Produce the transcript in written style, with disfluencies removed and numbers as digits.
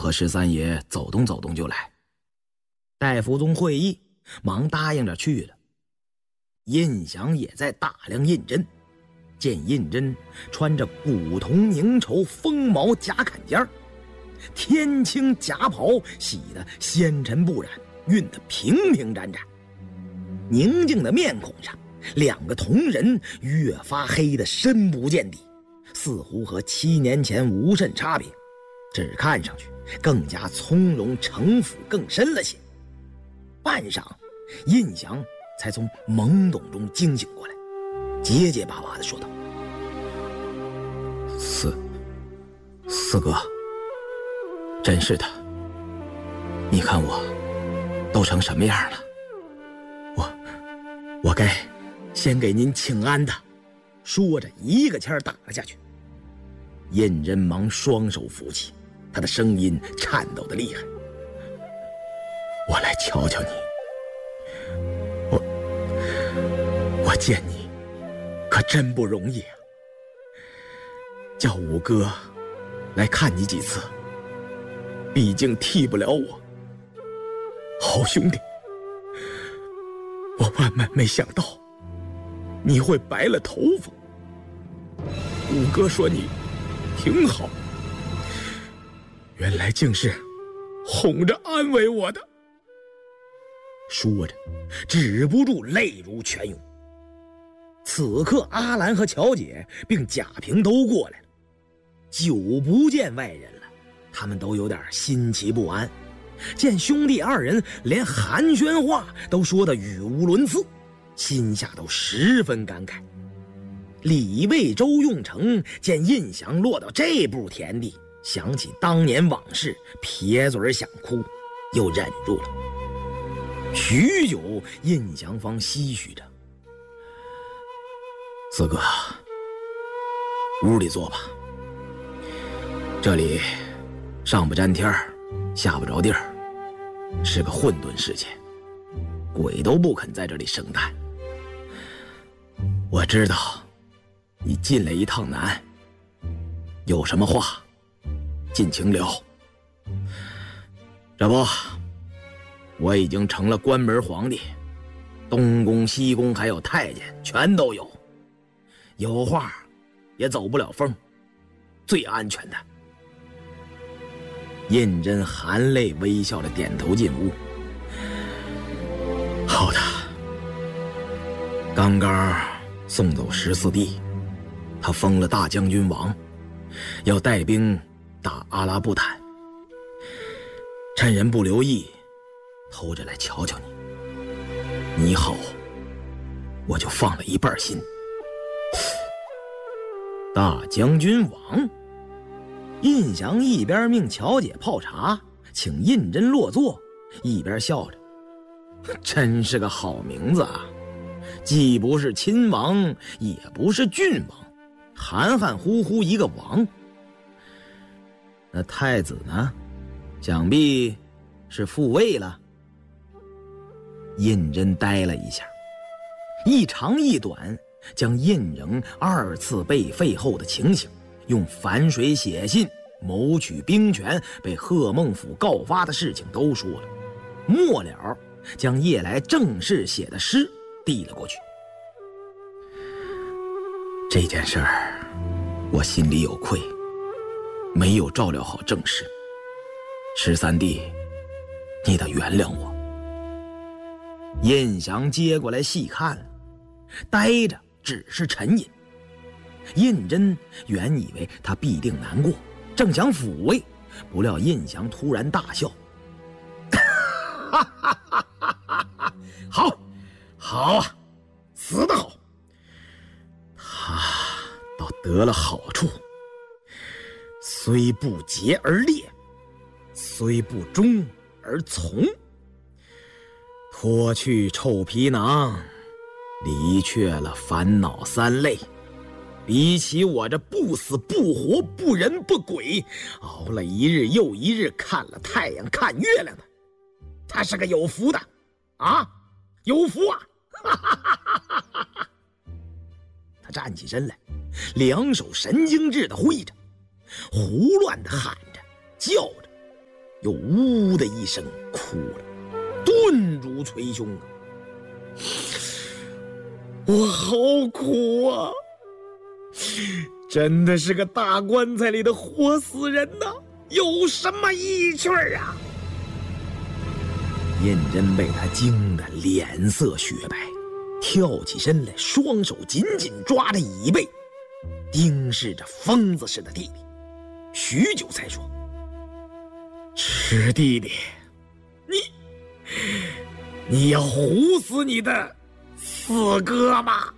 和13爷走动走动就来。戴福宗会意，忙答应着去了。胤祥也在打量胤禛，见胤禛穿着古铜凝绸风毛夹坎肩，天青夹袍洗得纤尘不染，熨得平平展展。宁静的面孔上，2个瞳仁越发黑得深不见底，似乎和7年前无甚差别，只看上去更加从容城府更深了些。半晌，胤祥才从懵懂中惊醒过来，结结巴巴地说道：“四哥，真是的，你看我都成什么样了？我该先给您请安的。”说着一个签打了下去。胤禛忙双手扶起，他的声音颤抖得厉害：“我来瞧瞧你，我见你可真不容易啊！叫五哥来看你几次，毕竟替不了我。好兄弟，我万万没想到你会白了头发。五哥说你挺好，原来竟是哄着安慰我的。”说着止不住泪如泉涌。此刻阿兰和乔姐并贾平都过来了，久不见外人了，他们都有点心奇不安。见兄弟2人连寒暄话都说得语无伦次，心下都十分感慨。李卫、周用成见胤祥落到这步田地，想起当年往事，撇嘴想哭，又忍住了。许久，胤祥方唏嘘着：“四哥，屋里坐吧。这里上不沾天儿，下不着地儿，是个混沌世界，鬼都不肯在这里生诞。我知道你进来一趟难，有什么话尽情聊。这不，我已经成了关门皇帝，东宫西宫还有太监全都有，有话也走不了风，最安全的。”胤禛含泪微笑着点头进屋。好的，刚刚送走14弟，他封了大将军王，要带兵打阿拉布坦。趁人不留意，偷着来瞧瞧你。你好，我就放了一半心。大将军王？胤祥一边命乔姐泡茶，请胤禛落座，一边笑着：“真是个好名字啊，既不是亲王，也不是郡王，含含糊糊一个王。那太子呢？想必是复位了。”胤禛呆了一下，一长一短将胤禛2次被废后的情形，用反水写信谋取兵权，被贺孟甫告发的事情都说了，末了将夜来正式写的诗递了过去。这件事儿我心里有愧，没有照料好正事，13弟，你得原谅我。胤祥接过来细看了，呆着只是沉吟。胤禛原以为他必定难过，正想抚慰，不料胤祥突然大笑：“好，好啊，死得好！他倒得了好处，虽不节而烈，虽不忠而从，脱去臭皮囊，离却了烦恼3类。比起我这不死不活、不人不鬼，熬了一日又一日，看了太阳看月亮的，他是个有福的啊，有福啊！”他站起身来，2手神经质地挥着，胡乱地喊着叫着， 又呜的一声哭了，顿如捶胸啊！我好苦啊！真的是个大棺材里的活死人呐，有什么意趣啊？胤禛被他惊得脸色雪白，跳起身来，双手紧紧抓着椅背，盯视着疯子似的弟弟，许久才说：“赤弟弟，你要唬死你的四哥吗？”